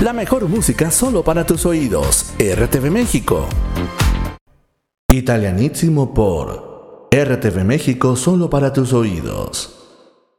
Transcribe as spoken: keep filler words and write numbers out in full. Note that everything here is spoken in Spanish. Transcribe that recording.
La mejor música solo para tus oídos. R T V México. Italianísimo por R T V México solo para tus oídos.